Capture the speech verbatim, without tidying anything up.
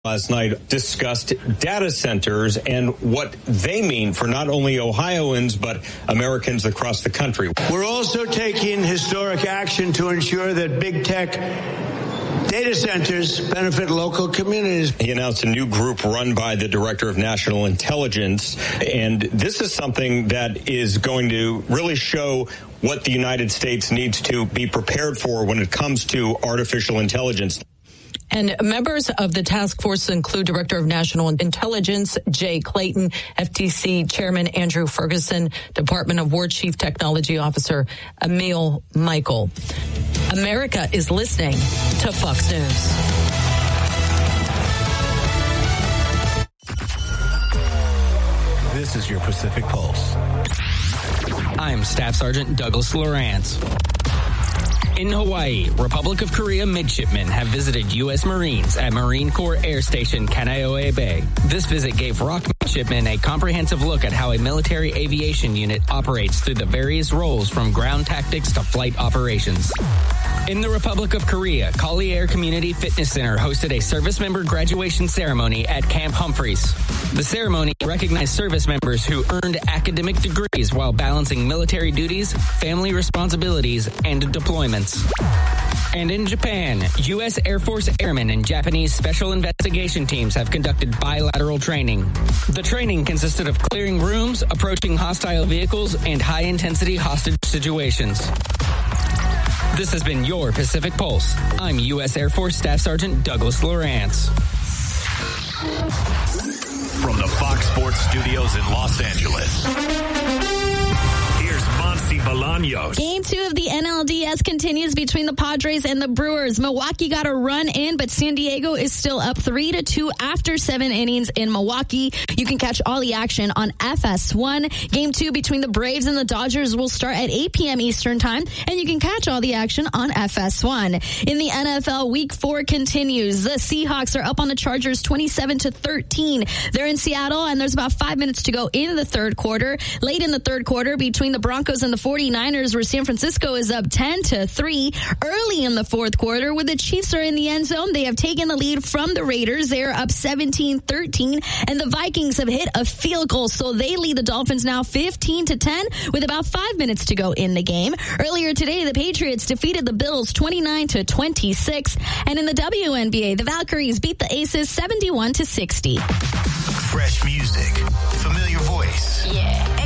last night discussed data centers and what they mean for not only Ohioans, but Americans across the country. We're also taking historic action to ensure that big tech data centers benefit local communities. He announced a new group run by the Director of National Intelligence, and this is something that is going to really show what the United States needs to be prepared for when it comes to artificial intelligence. And members of the task force include Director of National Intelligence Jay Clayton, F T C Chairman Andrew Ferguson, Department of War Chief Technology Officer Emil Michael. America is listening to Fox News. This is your Pacific Pulse. I'm Staff Sergeant Douglas Lawrence. In Hawaii, Republic of Korea midshipmen have visited U S Marines at Marine Corps Air Station Kaneohe Bay. This visit gave ROK midshipmen a comprehensive look at how a military aviation unit operates through the various roles from ground tactics to flight operations. In the Republic of Korea, Collier Community Fitness Center hosted a service member graduation ceremony at Camp Humphreys. The ceremony recognized service members who earned academic degrees while balancing military duties, family responsibilities, and deployments. And in Japan, U S Air Force airmen and Japanese special investigation teams have conducted bilateral training. The training consisted of clearing rooms, approaching hostile vehicles, and high-intensity hostage situations. This has been your Pacific Pulse. I'm U S Air Force Staff Sergeant Douglas Lawrence. From the Fox Sports Studios in Los Angeles, here's Monty Bolaños. Game two of the N L D S continues between the Padres and the Brewers. Milwaukee got a run in, but San Diego is still up three to two after seven innings in Milwaukee. You can catch all the action on F S one. Game two between the Braves and the Dodgers will start at eight p.m. Eastern time, and you can catch all the action on F S one. In the N F L, Week four continues. The Seahawks are up on the Chargers twenty-seven to thirteen. They're in Seattle, and there's about five minutes to go in the third quarter. Late in the third quarter, between the Broncos and the forty-niners, where San Francisco is up ten to three. Early in the fourth quarter, where the Chiefs are in the end zone, they have taken the lead from the Raiders. They're up seventeen thirteen, and the Vikings have hit a field goal, so they lead the Dolphins now fifteen to ten with about five minutes to go in the game. Earlier today, the Patriots defeated the Bills twenty-nine to twenty-six, and in the W N B A, the Valkyries beat the Aces seventy-one to sixty. Fresh music, familiar voice. Yeah.